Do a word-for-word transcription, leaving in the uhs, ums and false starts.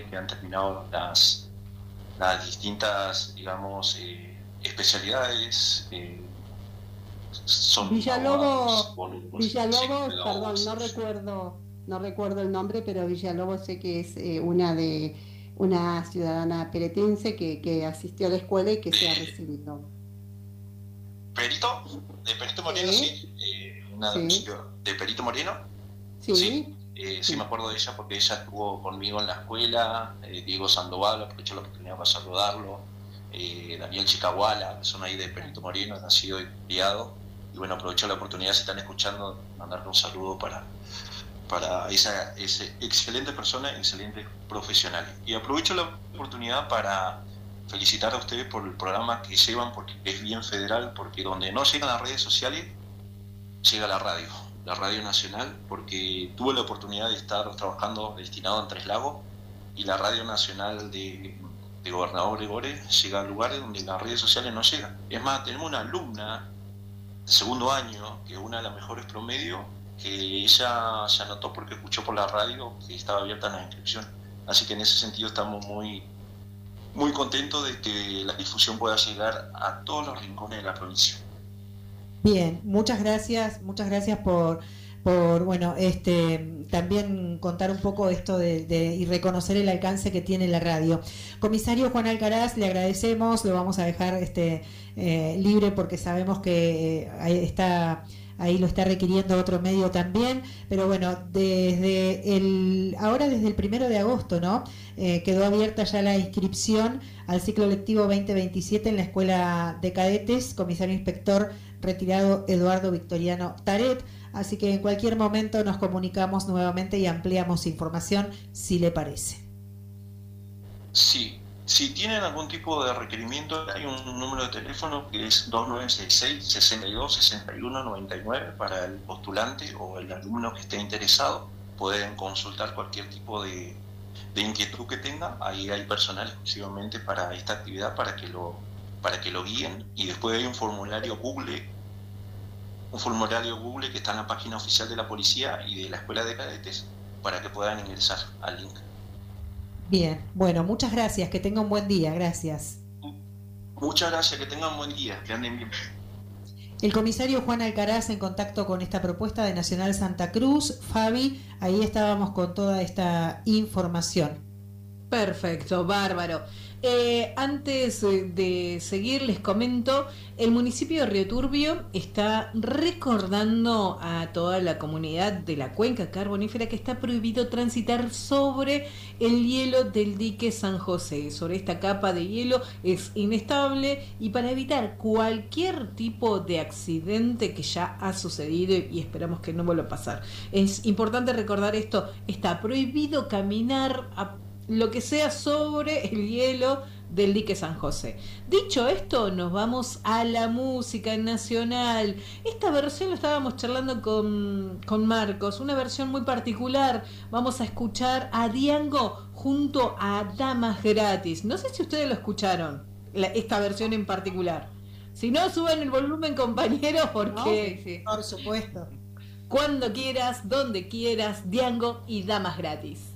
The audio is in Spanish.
que han terminado las, las distintas, digamos, eh, especialidades. Eh, son abogados, Villalobos, voluntarios, Villalobos, perdón, psicólogos. no recuerdo, no recuerdo el nombre, pero Villalobos sé que es eh, una de una ciudadana peretense que, que asistió a la escuela y que se ha De recibido. Perito, de Perito Moreno, Sí, sí, eh, una sí, de Perito Moreno, sí, sí, eh, sí me sí. acuerdo de ella porque ella estuvo conmigo en la escuela, eh, Diego Sandoval, aprovecho la oportunidad para saludarlo, eh, Daniel Chicahuala, que son ahí de Claro. Perito Moreno, nacido y criado, y bueno, aprovecho la oportunidad, si están escuchando, mandarle un saludo para, para esa, esa excelente persona, excelente profesional. Y aprovecho la oportunidad para felicitar a ustedes por el programa que llevan, porque es bien federal, porque donde no llegan las redes sociales, llega la radio, la radio nacional, porque tuve la oportunidad de estar trabajando destinado en Tres Lagos, y la radio nacional de, de Gobernador Gregores llega a lugares donde las redes sociales no llegan. Es más, tenemos una alumna de segundo año, que es una de las mejores promedio, que ella se anotó porque escuchó por la radio que estaba abierta la inscripción. Así que en ese sentido estamos muy, muy contentos de que la difusión pueda llegar a todos los rincones de la provincia. Bien, muchas gracias, muchas gracias por, por bueno, este, también contar un poco esto de, de- y reconocer el alcance que tiene la radio. Comisario Juan Alcaraz, le agradecemos, lo vamos a dejar este eh, libre porque sabemos que eh, ahí está, ahí lo está requiriendo otro medio también, pero bueno, desde el, ahora desde el primero de agosto, ¿no? Eh, quedó abierta ya la inscripción al ciclo lectivo veinte veintisiete en la Escuela de Cadetes, comisario inspector retirado Eduardo Victoriano Taret, así que en cualquier momento nos comunicamos nuevamente y ampliamos información si le parece. Sí, si tienen algún tipo de requerimiento, hay un número de teléfono que es dos nueve seis seis, sesenta y dos, sesenta y uno, noventa y nueve para el postulante o el alumno que esté interesado. Pueden consultar cualquier tipo de, de inquietud que tenga. Ahí hay personal exclusivamente para esta actividad para que lo, para que lo guíen. Y después hay un formulario Google, un formulario Google que está en la página oficial de la policía y de la escuela de cadetes para que puedan ingresar al link. Bien, bueno, muchas gracias, que tenga un buen día, gracias. Muchas gracias, que tengan buen día, que anden bien. El comisario Juan Alcaraz en contacto con esta propuesta de Nacional Santa Cruz. Fabi, ahí estábamos con toda esta información. Perfecto, bárbaro. Eh, antes eh, de seguir, les comento, el municipio de Río Turbio está recordando a toda la comunidad de la cuenca carbonífera que está prohibido transitar sobre el hielo del dique San José. Sobre esta capa de hielo es inestable, y para evitar cualquier tipo de accidente que ya ha sucedido y esperamos que no vuelva a pasar, es importante recordar esto: está prohibido caminar a lo que sea sobre el hielo del dique San José. Dicho esto, nos vamos a la música nacional. Esta versión lo estábamos charlando con, con Marcos, una versión muy particular. Vamos a escuchar a Diango junto a Damas Gratis. No sé si ustedes lo escucharon, la, esta versión en particular. Si no, suben el volumen, compañeros, porque ¿No? Sí, sí. Por supuesto. cuando quieras, donde quieras, Diango y Damas Gratis.